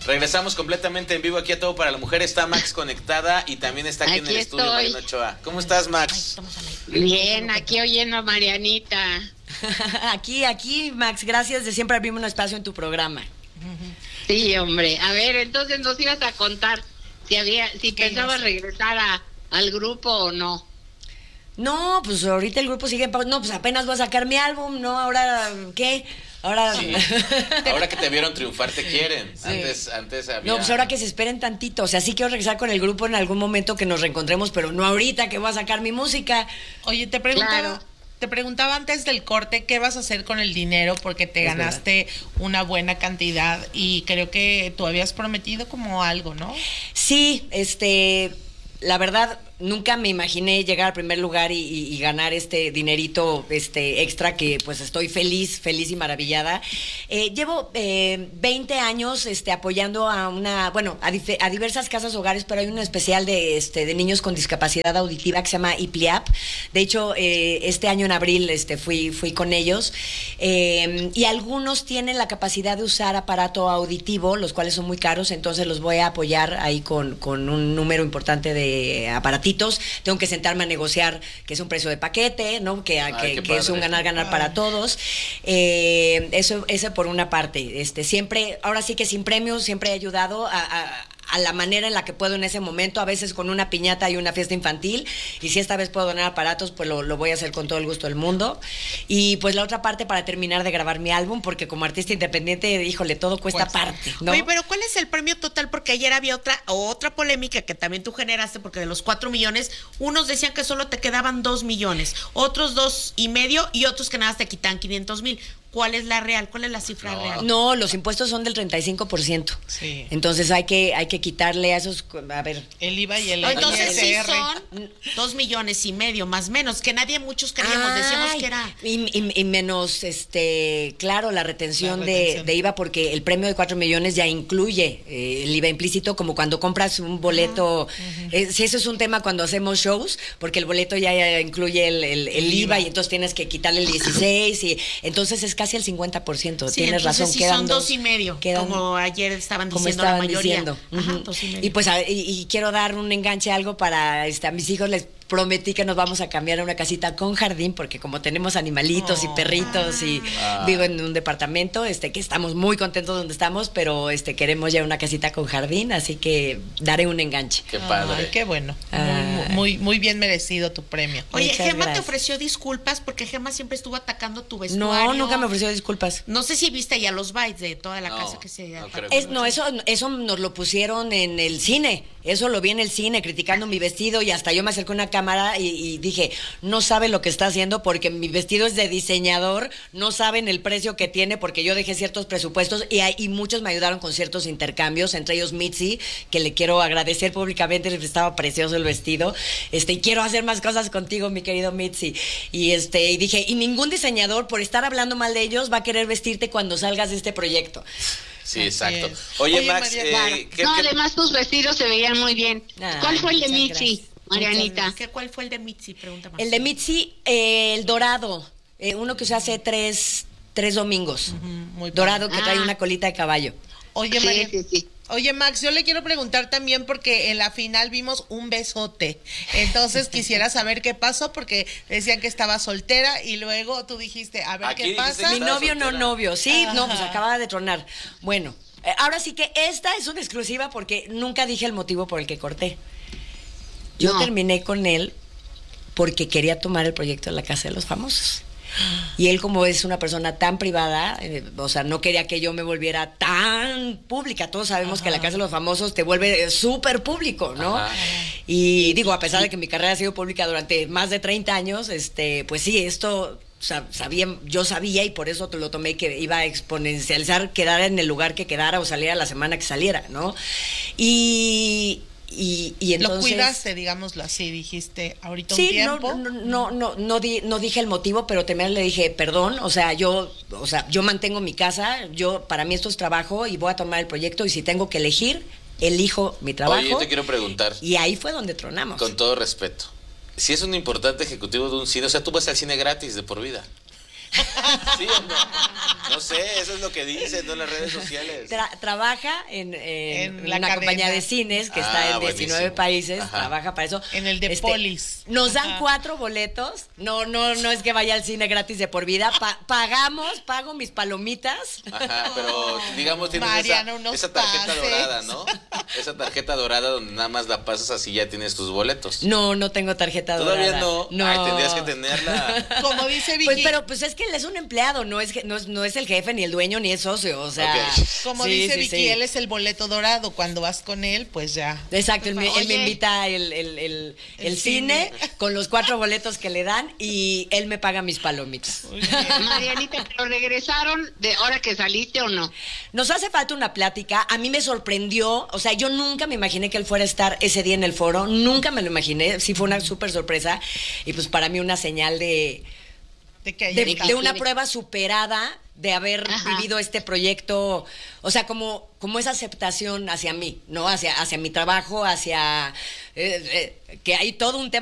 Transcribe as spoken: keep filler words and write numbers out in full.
Regresamos completamente en vivo aquí a Todo para la Mujer. Está Max conectada y también está aquí, aquí en el estoy. estudio Mariana Ochoa. ¿Cómo estás, Max? Bien, aquí oyendo a Marianita. Aquí, aquí, Max, gracias de siempre abrirme un espacio en tu programa. Sí, hombre. A ver, entonces nos ibas a contar si había, si pensabas regresar a, al grupo o no. No, pues ahorita el grupo sigue en pausa. No, pues apenas voy a sacar mi álbum, ¿no? Ahora, ¿qué? Ahora... Sí. Ahora que te vieron triunfar te quieren. Sí. Antes, antes había... No, pues ahora que se esperen tantito. O sea, sí quiero regresar con el grupo en algún momento que nos reencontremos, pero no ahorita que voy a sacar mi música. Oye, te preguntaba... Claro. Te preguntaba antes del corte qué vas a hacer con el dinero porque te es ganaste verdad. Una buena cantidad y creo que tú habías prometido como algo, ¿no? Sí, este, la verdad nunca me imaginé llegar al primer lugar y, y, y ganar este dinerito este extra que pues estoy feliz, feliz y maravillada. Eh, llevo eh, veinte años este, apoyando a una, bueno, a, dif- a diversas casas hogares, pero hay un especial de, este, de niños con discapacidad auditiva que se llama I P L I A P. De hecho, eh, este año en abril este, fui, fui con ellos eh, y algunos tienen la capacidad de usar aparato auditivo, los cuales son muy caros, entonces los voy a apoyar ahí con, con un número importante de aparatos. Tengo que sentarme a negociar que es un precio de paquete, ¿no? Que, Ay, que, que es un ganar-ganar para todos. Eh, eso, eso por una parte. Este, siempre, ahora sí que sin premios, siempre he ayudado a, a a la manera en la que puedo en ese momento, a veces con una piñata y una fiesta infantil, y si esta vez puedo donar aparatos, pues lo, lo voy a hacer con todo el gusto del mundo. Y pues la otra parte para terminar de grabar mi álbum, porque como artista independiente, híjole, todo cuesta pues, aparte, ¿no? Oye, pero ¿cuál es el premio total? Porque ayer había otra otra polémica que también tú generaste, porque de los cuatro millones, unos decían que solo te quedaban dos millones, otros dos y medio, y otros que nada más te quitan quinientos mil. ¿Cuál es la real? ¿Cuál es la cifra no. real? No, los impuestos son del treinta y cinco por ciento. Sí. Entonces hay que hay que quitarle a esos, a ver. El I V A y el I S R. Entonces sí son dos millones y medio, más o menos, que nadie, muchos creíamos, Ay, decíamos que era. Y, y, y menos, este, claro, la retención, la retención. De, de I V A, porque el premio de cuatro millones ya incluye eh, el I V A implícito, como cuando compras un boleto. Uh-huh. Eh, si eso es un tema cuando hacemos shows, porque el boleto ya, ya incluye el, el, el, el I V A, I V A y entonces tienes que quitarle el dieciséis y entonces es casi el cincuenta por ciento. Sí, tienes razón. Sí, quedan son dos, dos y medio, quedan, como ayer estaban diciendo como estaban la mayoría. Diciendo. Ajá, uh-huh. dos y medio. Y pues a, y, y quiero dar un enganche, algo para este, a mis hijos les prometí que nos vamos a cambiar a una casita con jardín, porque como tenemos animalitos oh. y perritos y ah. vivo en un departamento, este, que estamos muy contentos donde estamos, pero este queremos ya una casita con jardín, así que daré un enganche. Qué padre. Ay, qué bueno. Ah. Muy, muy, muy bien merecido tu premio. Oye, Muchas Gema gracias. Te ofreció disculpas porque Gema siempre estuvo atacando tu vestuario. No, nunca me ofreció disculpas. No sé si viste ya los bytes de toda la no, casa que se... No, es, no eso, eso nos lo pusieron en el cine. Eso lo vi en el cine, criticando mi vestido, y hasta yo me acerqué a una cámara y, y dije, no sabe lo que está haciendo porque mi vestido es de diseñador, no saben el precio que tiene porque yo dejé ciertos presupuestos y, hay, y muchos me ayudaron con ciertos intercambios, entre ellos Mitzi, que le quiero agradecer públicamente, estaba precioso el vestido, este, y quiero hacer más cosas contigo, mi querido Mitzi. Y este, y dije, y ningún diseñador, por estar hablando mal de ellos, va a querer vestirte cuando salgas de este proyecto. Sí, exacto. Oye, Oye Max, María, claro. eh, ¿qué, no, qué... además tus vestidos se veían muy bien. Ah, ¿cuál fue el de Mitzi, Marianita? ¿Qué, ¿Cuál fue el de Mitzi? Pregunta más. El de Mitzi, eh, el dorado, eh, uno que se hace tres, tres domingos. Uh-huh, muy dorado, que ah. trae una colita de caballo. Oye, sí, María. Sí, sí. Oye, Max, yo le quiero preguntar también porque en la final vimos un besote. Entonces quisiera saber qué pasó porque decían que estaba soltera y luego tú dijiste, a ver Aquí qué pasa. Mi novio soltera. no novio, sí, Ajá. no, pues acababa de tronar. Bueno, eh, ahora sí que esta es una exclusiva porque nunca dije el motivo por el que corté. Yo no. terminé con él porque quería tomar el proyecto de la Casa de los Famosos. Y él, como es una persona tan privada, eh, o sea, no quería que yo me volviera tan pública. Todos sabemos Ajá. que la Casa de los Famosos te vuelve súper público, ¿no? Ajá. Y digo, a pesar de que mi carrera ha sido pública durante más de treinta años, este, pues sí, esto sabía, yo sabía y por eso te lo tomé, que iba a exponencializar, quedara en el lugar que quedara o saliera la semana que saliera, ¿no? Y... Y, y entonces, lo cuidaste, digámoslo así, dijiste ahorita sí, un tiempo. No, no, no, no, no, di, no dije el motivo, pero también le dije, perdón, o sea, yo, o sea, yo mantengo mi casa, yo, para mí esto es trabajo y voy a tomar el proyecto y si tengo que elegir, elijo mi trabajo. Oye, yo te quiero preguntar. Y ahí fue donde tronamos. Con todo respeto, si es un importante ejecutivo de un cine, o sea, tú vas al cine gratis de por vida. Sí, no, no sé, eso es lo que dicen, ¿no? En las redes sociales. Tra trabaja en, en, en la una cadena. compañía de cines que Ah, está en buenísimo. diecinueve países, Ajá. trabaja para eso. En el de Este, Polis. Nos dan Ajá. cuatro boletos. No, no, no es que vaya al cine gratis de por vida. Pa pagamos, pago mis palomitas. Ajá, pero digamos tienes Mariana, esa, unos esa tarjeta pases. dorada, ¿no? Esa tarjeta dorada donde nada más la pasas así ya tienes tus boletos. No, no tengo tarjeta Todavía dorada. no. No. Ay, tendrías que tenerla. Como dice Vicky. Pues, pero pues es que él es un empleado, no es, no es, no es el jefe, ni el dueño, ni es socio, o sea... Ok. Como sí, dice sí, Vicky, sí. él es el boleto dorado. Cuando vas con él, pues ya. Exacto, él me, él me Oye. invita el, el, el, el El cine, cine. con los cuatro boletos que le dan y él me paga mis palomitas. Muy bien. Marianita, ¿pero regresaron de ahora que saliste o no? Nos hace falta una plática, a mí me sorprendió, o sea, yo nunca me imaginé que él fuera a estar ese día en el foro, nunca me lo imaginé, sí fue una súper sorpresa y pues para mí una señal de... De que de, ahí está. de una prueba superada de haber Ajá. vivido este proyecto, o sea, como, como esa aceptación hacia mí, ¿no? Hacia, hacia mi trabajo, hacia... eh, eh, que hay todo un tema